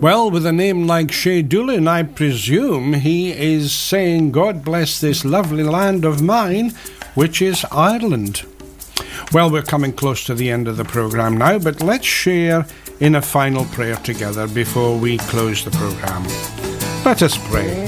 Well, with a name like Shea Doolan, I presume he is saying, God bless this lovely land of mine, which is Ireland. Well, we're coming close to the end of the programme now, but let's share in a final prayer together before we close the programme. Let us pray.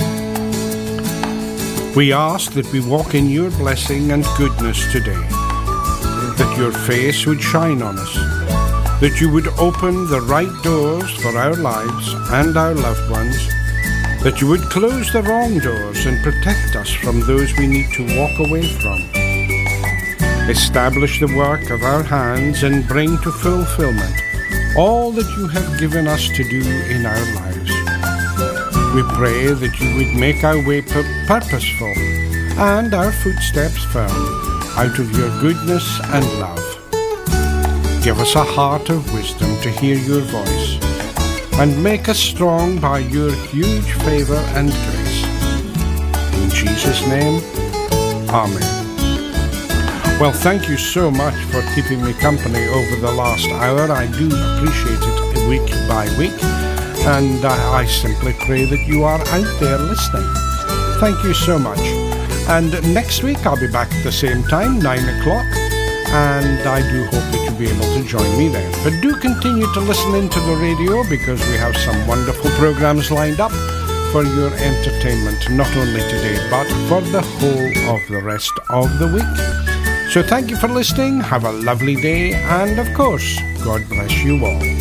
We ask that we walk in your blessing and goodness today, that your face would shine on us, that you would open the right doors for our lives and our loved ones, that you would close the wrong doors and protect us from those we need to walk away from. Establish the work of our hands and bring to fulfillment all that you have given us to do in our lives. We pray that you would make our way purposeful and our footsteps firm out of your goodness and love. Give us a heart of wisdom to hear your voice, and make us strong by your huge favour and grace. In Jesus' name, Amen. Well, thank you so much for keeping me company over the last hour. I do appreciate it week by week, and I simply pray that you are out there listening. Thank you so much. And next week I'll be back at the same time, 9 o'clock, and I do hope that you'll be able to join me then. But do continue to listen into the radio, because we have some wonderful programs lined up for your entertainment, not only today, but for the whole of the rest of the week. So thank you for listening, have a lovely day, and of course, God bless you all.